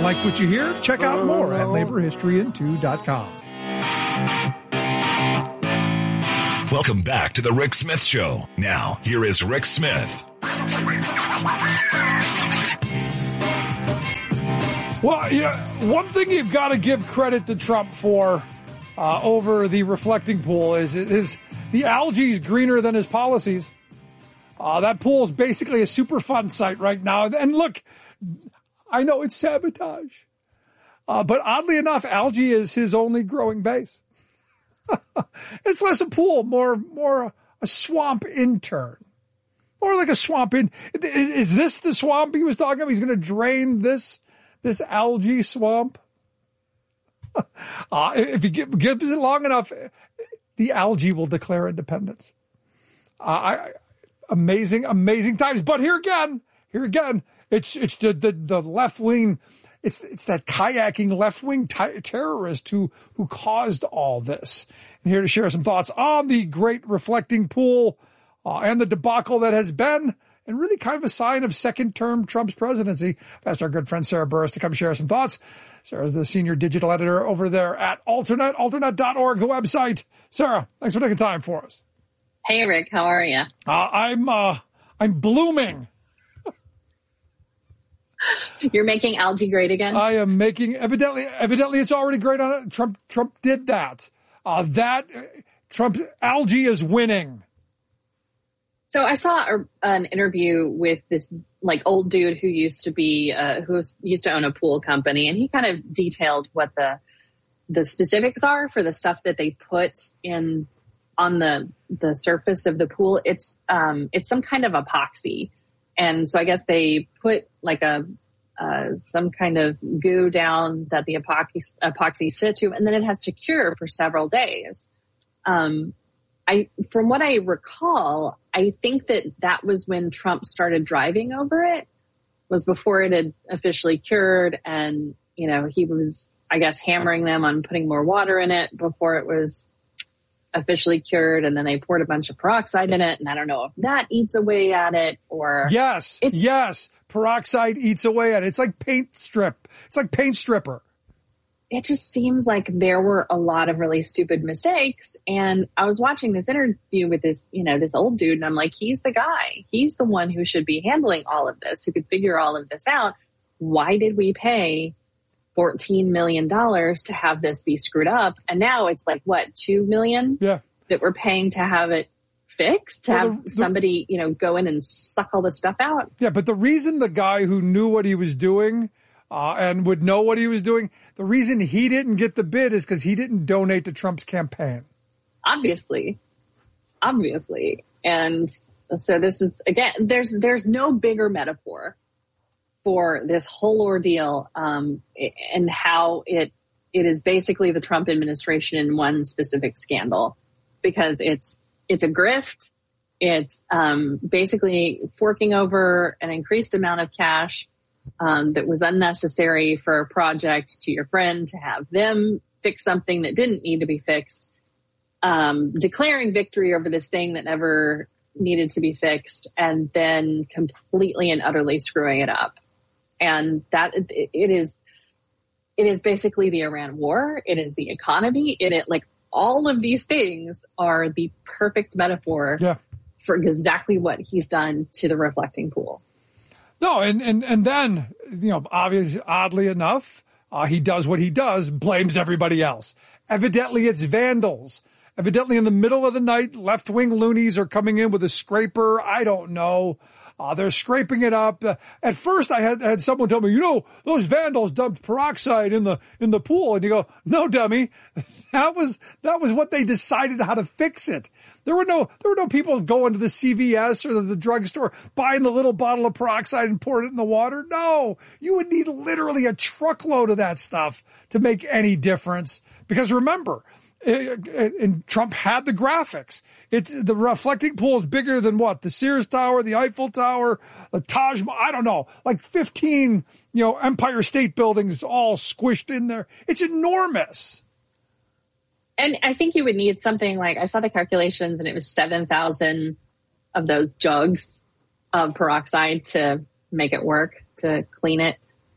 Like what you hear? Check out more at laborhistoryin2.com. Welcome back to the Rick Smith Show. Now, here is Rick Smith. Well, yeah, one thing you've got to give credit to Trump for over the reflecting pool is the algae is greener than his policies. That pool is basically a Superfund site right now. And look, I know it's sabotage, but oddly enough, algae is his only growing base. It's less a pool, more a swamp intern. More like a swamp in. Is this the swamp he was talking about? He's going to drain this algae swamp. If he gives it long enough, the algae will declare independence. Amazing times. But here again, it's the left wing. It's that kayaking left wing terrorist who caused all this. And here to share some thoughts on the great reflecting pool and the debacle that has been, and really kind of a sign of second-term Trump's presidency. I've asked our good friend Sarah Burris to come share some thoughts. Sarah's the senior digital editor over there at Alternet, alternet.org, the website. Sarah, thanks for taking time for us. Hey, Rick, how are you? I'm blooming. You're making algae great again? I am making, evidently it's already great on it. Trump did that. Trump algae is winning. So I saw an interview with this old dude who used to own a pool company, and he kind of detailed what the specifics are for the stuff that they put in on the surface of the pool. It's some kind of epoxy. And so I guess they put some kind of goo down that the epoxy sits to, and then it has to cure for several days. From what I recall, I think that was when Trump started driving over it, was before it had officially cured. And, he was, I guess, hammering them on putting more water in it before it was officially cured. And then they poured a bunch of peroxide in it. And I don't know if that eats away at it or. Yes. Peroxide eats away at it. It's like paint stripper. It just seems like there were a lot of really stupid mistakes. And I was watching this interview with this old dude, and I'm like, he's the guy. He's the one who should be handling all of this, who could figure all of this out. Why did we pay $14 million to have this be screwed up? And now it's $2 million that we're paying to have it fixed, to have somebody, go in and suck all this stuff out. Yeah, but the reason the guy who knew what he was doing and would know what he was doing, the reason he didn't get the bid is because he didn't donate to Trump's campaign. Obviously. And so this is, again, there's no bigger metaphor for this whole ordeal and how it is basically the Trump administration in one specific scandal, because it's a grift. It's basically forking over an increased amount of cash that was unnecessary for a project to your friend to have them fix something that didn't need to be fixed, declaring victory over this thing that never needed to be fixed, and then completely and utterly screwing it up. And that it is basically the Iran war. It is the economy. All of these things are the perfect metaphor for exactly what he's done to the reflecting pool. No, and then, obviously, oddly enough, he does what he does, blames everybody else. Evidently, it's vandals. Evidently, in the middle of the night, left-wing loonies are coming in with a scraper. I don't know. They're scraping it up. At first, I had someone tell me, those vandals dumped peroxide in the pool. And you go, no, dummy. That was what they decided how to fix it. There were no people going to the CVS or the drugstore buying the little bottle of peroxide and pouring it in the water. No, you would need literally a truckload of that stuff to make any difference. Because remember, and Trump had the graphics. The reflecting pool is bigger than what? The Sears Tower, the Eiffel Tower, the Taj Mahal, I don't know, 15, Empire State Buildings all squished in there. It's enormous. And I think you would need something I saw the calculations, and it was 7,000 of those jugs of peroxide to make it work, to clean it.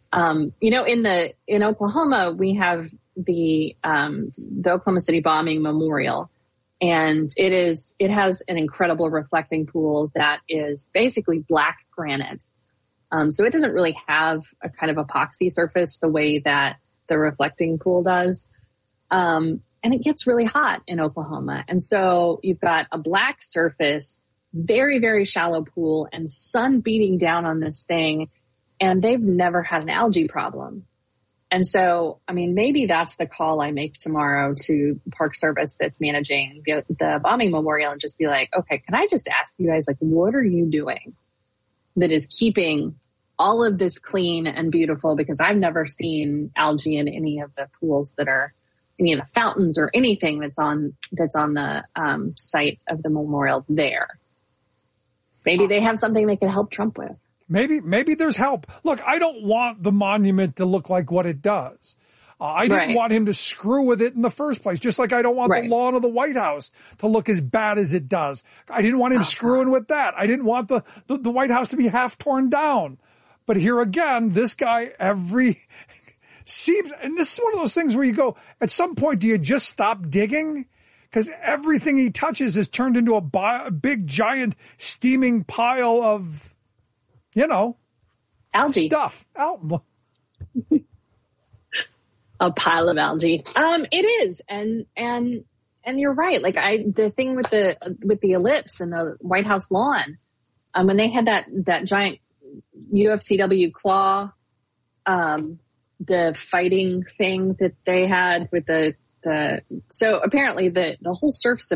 In Oklahoma, we have the Oklahoma City bombing memorial, and it has an incredible reflecting pool that is basically black granite. So it doesn't really have a kind of epoxy surface the way that the reflecting pool does. And it gets really hot in Oklahoma. And so you've got a black surface, very, very shallow pool, and sun beating down on this thing. And they've never had an algae problem. And so, I mean, maybe that's the call I make tomorrow to Park Service that's managing the bombing memorial, and just be like, okay, can I just ask you guys, like, what are you doing that is keeping all of this clean and beautiful? Because I've never seen algae in any of the pools that are, any of the fountains or anything that's on the site of the memorial there. Maybe they have something they can help Trump with. Maybe there's help. Look, I don't want the monument to look like what it does. I didn't want him to screw with it in the first place, just like I don't want the lawn of the White House to look as bad as it does. I didn't want him screwing with that. I didn't want the White House to be half torn down. But here again, this guy, and this is one of those things where you go, at some point, do you just stop digging? Because everything he touches is turned into a big, giant, steaming pile of, algae stuff. A pile of algae. It is. And you're right. Like the thing with the ellipse and the White House lawn, when they had that giant UFCW claw, the fighting thing that they had with so apparently the whole surface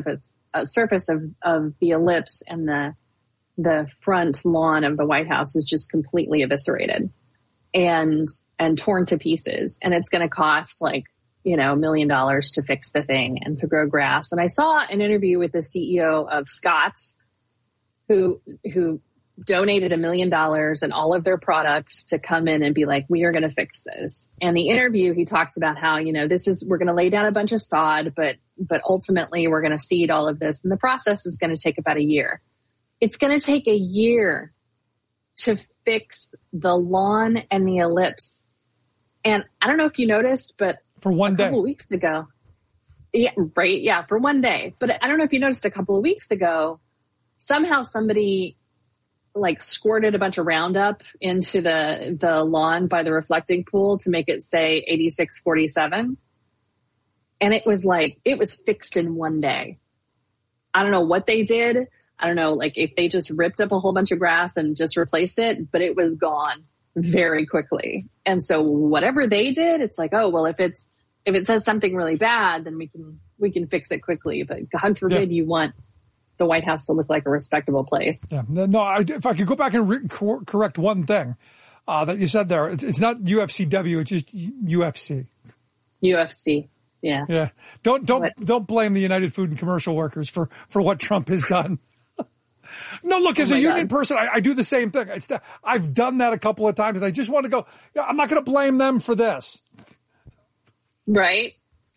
of the ellipse and the front lawn of the White House is just completely eviscerated and torn to pieces. And it's going to cost $1 million to fix the thing and to grow grass. And I saw an interview with the CEO of Scotts who donated $1 million and all of their products to come in and be like, we are going to fix this. And the interview, he talked about how, we're going to lay down a bunch of sod, but ultimately we're going to seed all of this. And the process is going to take about a year. It's going to take a year to fix the lawn and the ellipse. And I don't know if you noticed, but for one day, a couple of weeks ago, yeah, right. Yeah. For one day. But I don't know if you noticed a couple of weeks ago, somehow somebody squirted a bunch of Roundup into the lawn by the reflecting pool to make it say 8647. And it was fixed in one day. I don't know what they did. I don't know, if they just ripped up a whole bunch of grass and just replaced it, but it was gone very quickly. And so whatever they did, it's like, oh, well, if it says something really bad, then we can fix it quickly. But God forbid you want the White House to look like a respectable place. Yeah. No, if I could go back and correct one thing that you said there, it's not UFCW, it's just UFC. UFC. Yeah. Yeah. Don't blame the United Food and Commercial Workers for what Trump has done. No, look, as a union person, I do the same thing. I've done that a couple of times, and I just want to go, I'm not going to blame them for this. Right.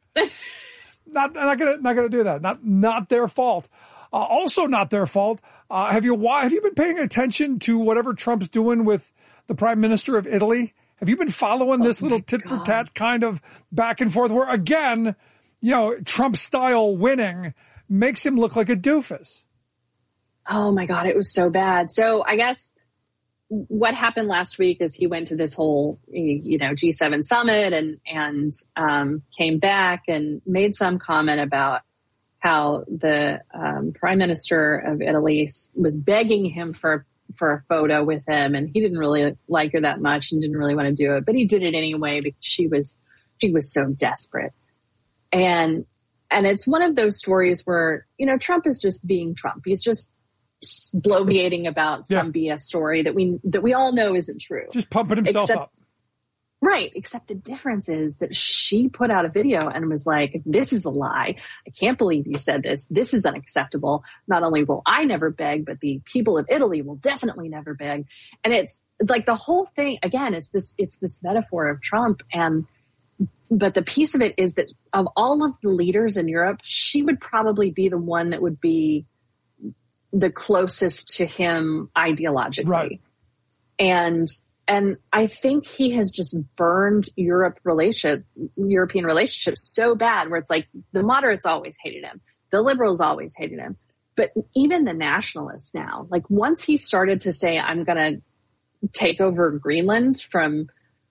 Not going to do that. Not their fault. Also not their fault. Have you been paying attention to whatever Trump's doing with the Prime Minister of Italy? Have you been following this little tit for tat kind of back and forth where, again, Trump style winning makes him look like a doofus? Oh my God, it was so bad. So I guess what happened last week is he went to this whole, G7 summit and came back and made some comment about how the Prime Minister of Italy was begging him for a photo with him, and he didn't really like her that much and didn't really want to do it, but he did it anyway because she was so desperate. And it's one of those stories where, Trump is just being Trump. He's just bloviating about some BS story that we all know isn't true. Just pumping himself up. Right. Except the difference is that she put out a video and was like, this is a lie. I can't believe you said this. This is unacceptable. Not only will I never beg, but the people of Italy will definitely never beg. And it's like the whole thing, again, it's this metaphor of Trump. But the piece of it is that of all of the leaders in Europe, she would probably be the one that would be the closest to him ideologically. Right. And And I think he has just burned European relationships so bad where it's like the moderates always hated him. The liberals always hated him. But even the nationalists now, like once he started to say, I'm going to take over Greenland from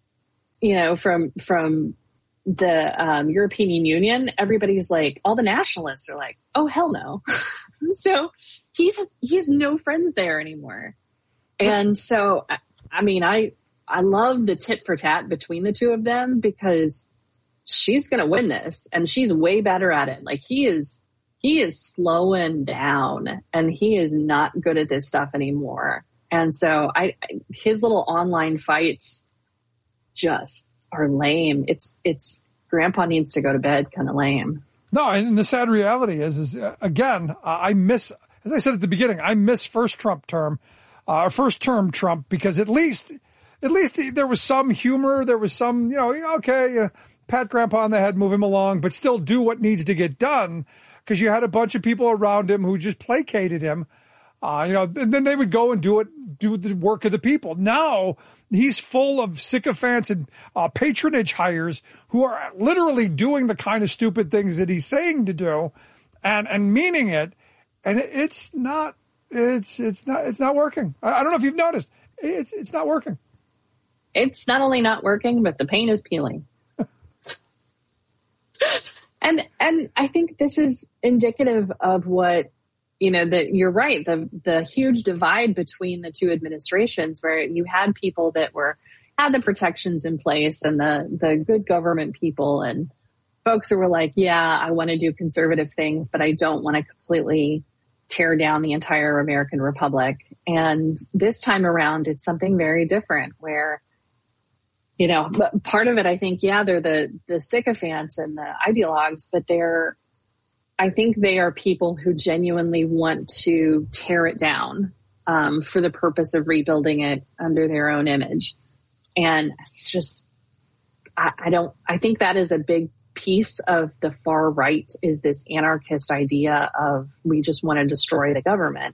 the European Union, everybody's like, all the nationalists are like, oh, hell no. So he's no friends there anymore. And so, I mean, I love the tit for tat between the two of them because she's going to win this and she's way better at it. Like he is slowing down and he is not good at this stuff anymore. And so his little online fights just are lame. It's grandpa needs to go to bed kind of lame. No, and the sad reality is again, I miss, as I said at the beginning, I miss first term Trump because at least there was some humor. There was some, pat grandpa on the head, move him along, but still do what needs to get done because you had a bunch of people around him who just placated him. And then they would go and do the work of the people. Now he's full of sycophants and patronage hires who are literally doing the kind of stupid things that he's saying to do and meaning it. And it's not working. I don't know if you've noticed. It's not working. It's not only not working, but the paint is peeling. And I think this is indicative of what, that you're right. The huge divide between the two administrations where you had people that had the protections in place and the good government people and folks who were like, yeah, I want to do conservative things, but I don't want to completely tear down the entire American Republic. And this time around, it's something very different where, but part of it, I think, yeah, they're the sycophants and the ideologues, but I think they are people who genuinely want to tear it down for the purpose of rebuilding it under their own image. And it's just, I think that is a big piece of the far right is this anarchist idea of we just want to destroy the government.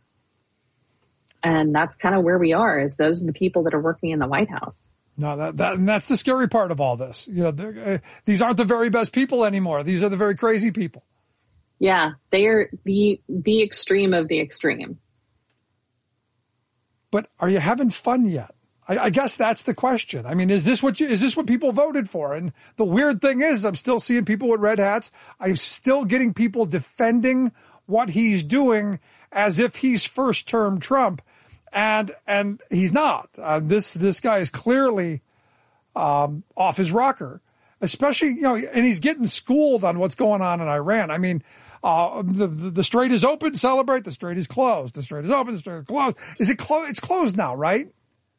And that's kind of where we are, is those are the people that are working in the White House. No, and that's the scary part of all this. These aren't the very best people anymore. These are the very crazy people. Yeah, they are the extreme of the extreme. But are you having fun yet? I guess that's the question. I mean, is this what people voted for? And the weird thing is, I'm still seeing people with red hats. I'm still getting people defending what he's doing as if he's first term Trump, and he's not. This guy is clearly off his rocker, especially and he's getting schooled on what's going on in Iran. I mean, the strait is open, celebrate. The strait is closed. The strait is open. The strait is closed. Is it closed? It's closed now, right?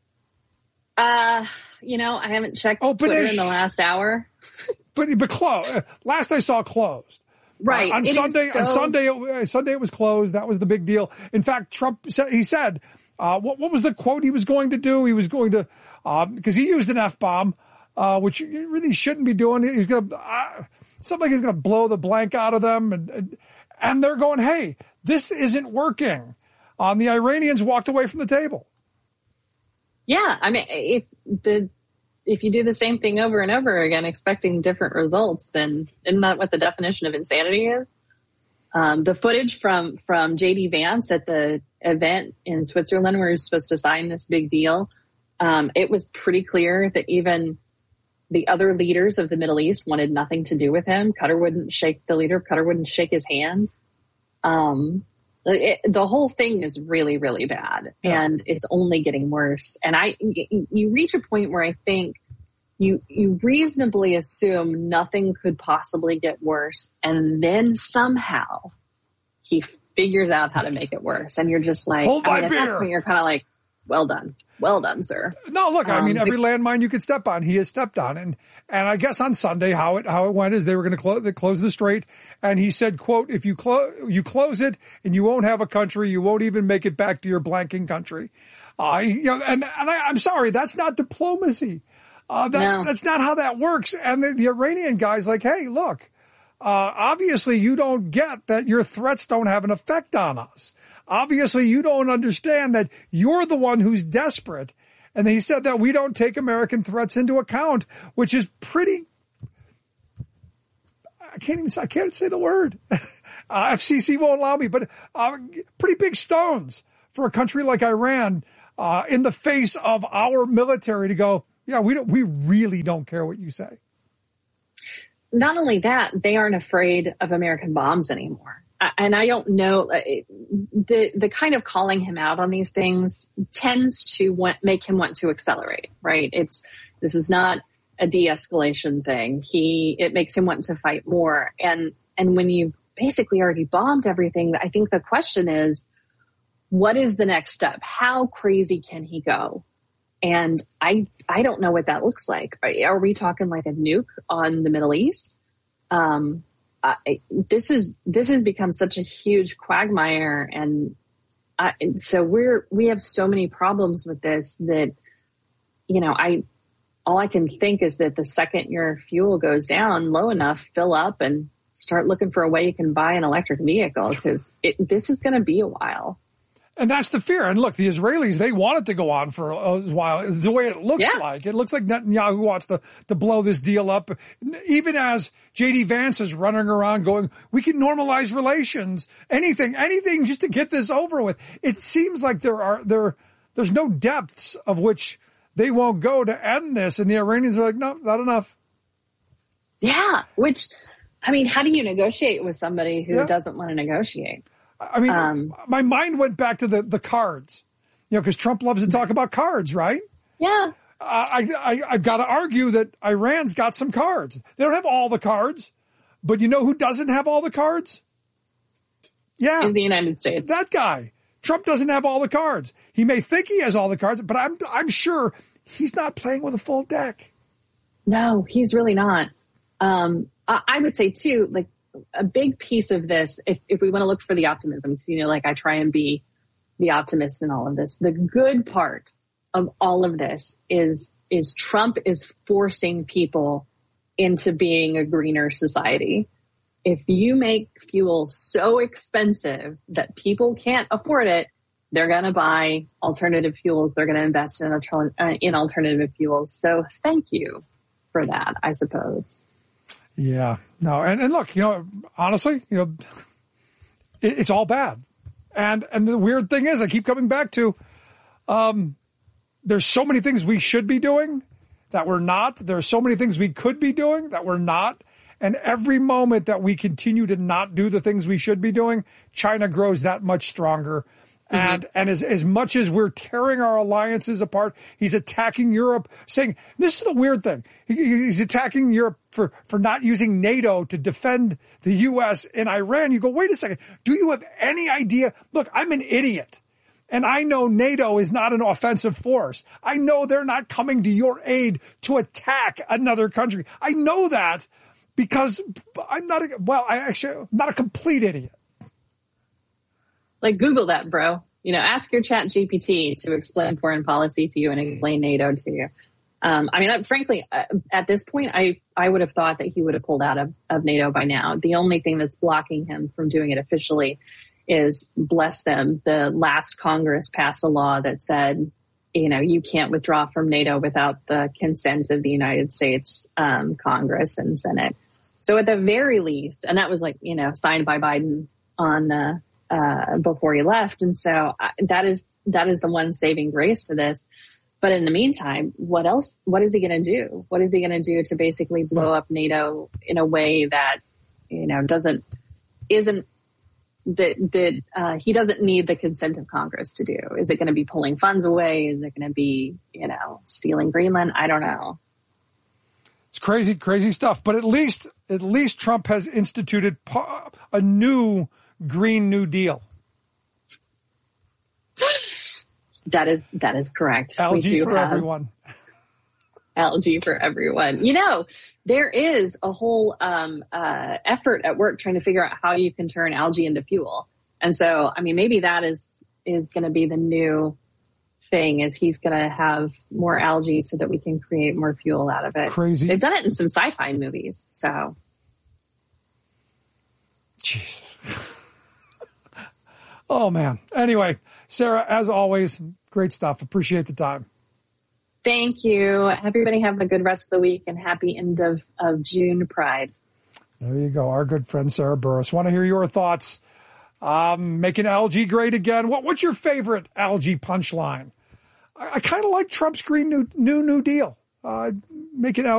I haven't checked Twitter in the last hour. but closed. Last I saw, closed. Right. On Sunday it was closed. That was the big deal. In fact, Trump said, what was the quote he was going to do? He was going to, because he used an F-bomb, which you really shouldn't be doing. He's going to, something like he's going to blow the blank out of them. And they're going, hey, this isn't working. The Iranians walked away from the table. Yeah, I mean, if you do the same thing over and over again, expecting different results, then isn't that what the definition of insanity is? The footage from J.D. Vance at the event in Switzerland where he was supposed to sign this big deal, it was pretty clear that even the other leaders of the Middle East wanted nothing to do with him. Qatar wouldn't shake his hand. The whole thing is really, really bad, and it's only getting worse. And you reach a point where I think you reasonably assume nothing could possibly get worse, and then somehow he figures out how to make it worse, and you're just like, hold my beer. At that point, you're kind of like, well done, sir. No, look, I mean, every landmine you could step on, he has stepped on. And I guess on Sunday, how it went is they were going to close the strait. And he said, quote, if you close it and you won't have a country, you won't even make it back to your blanking country. I'm sorry, that's not diplomacy. That's not how that works. And the Iranian guy's like, hey, look, obviously you don't get that your threats don't have an effect on us. Obviously, you don't understand that you're the one who's desperate And he said that we don't take American threats into account, which is pretty, I can't say the word. FCC won't allow me, but pretty big stones for a country like Iran in the face of our military to go, yeah, we really don't care what you say. Not only that, they aren't afraid of American bombs anymore. And I don't know, the kind of calling him out on these things tends to make him want to accelerate, right? This is not a de-escalation thing. It makes him want to fight more. And when you've basically already bombed everything, I think the question is, what is the next step? How crazy can he go? And I don't know what that looks like. Are we talking like a nuke on the Middle East? This has become such a huge quagmire. And so we have so many problems with this that, all I can think is that the second your fuel goes down low enough, fill up and start looking for a way you can buy an electric vehicle, because this is going to be a while. And that's the fear. And look, the Israelis, they want it to go on for a while. It's the way it looks like. It looks like Netanyahu wants to blow this deal up. Even as J.D. Vance is running around going, we can normalize relations, anything just to get this over with. It seems like there's no depths of which they won't go to end this. And the Iranians are like, no, not enough. Yeah. Which, I mean, how do you negotiate with somebody who doesn't want to negotiate? I mean, my mind went back to the cards, because Trump loves to talk about cards, right? Yeah. I've got to argue that Iran's got some cards. They don't have all the cards, but you know who doesn't have all the cards? Yeah. In the United States. That guy. Trump doesn't have all the cards. He may think he has all the cards, but I'm sure he's not playing with a full deck. No, he's really not. I would say too, like, a big piece of this, if we want to look for the optimism, because, I try and be the optimist in all of this. The good part of all of this is Trump is forcing people into being a greener society. If you make fuel so expensive that people can't afford it, they're going to buy alternative fuels. They're going to invest in alternative fuels. So thank you for that, I suppose. Yeah, no. And look, honestly, it's all bad. And the weird thing is, I keep coming back to, there's so many things we should be doing that we're not. There's so many things we could be doing that we're not. And every moment that we continue to not do the things we should be doing, China grows that much stronger. And as much as we're tearing our alliances apart, he's attacking Europe, saying, this is the weird thing. He's attacking Europe for not using NATO to defend the U.S. in Iran. You go, wait a second. Do you have any idea? Look, I'm an idiot. And I know NATO is not an offensive force. I know they're not coming to your aid to attack another country. I know that because I'm not a complete idiot. Like, Google that, bro. Ask your Chat GPT to explain foreign policy to you and explain NATO to you. Frankly, at this point, I would have thought that he would have pulled out of NATO by now. The only thing that's blocking him from doing it officially is, bless them, the last Congress passed a law that said, you can't withdraw from NATO without the consent of the United States Congress and Senate. So at the very least, and that was signed by Biden on before he left. And so that is the one saving grace to this. But in the meantime, what else? What is he going to do? What is he going to do to basically blow up NATO in a way that, he doesn't need the consent of Congress to do? Is it going to be pulling funds away? Is it going to be, stealing Greenland? I don't know. It's crazy, crazy stuff. But at least Trump has instituted a new Green New Deal. That is correct. Algae for everyone. Algae for everyone. There is a whole effort at work trying to figure out how you can turn algae into fuel. And so, maybe that is going to be the new thing, is he's going to have more algae so that we can create more fuel out of it. Crazy. They've done it in some sci-fi movies. So. Jesus. Oh, man. Anyway, Sarah, as always, great stuff. Appreciate the time. Thank you. Everybody have a good rest of the week and happy end of June Pride. There you go. Our good friend Sarah Burris. Want to hear your thoughts. Making algae great again. What's your favorite algae punchline? I kind of like Trump's Green New Deal. Making algae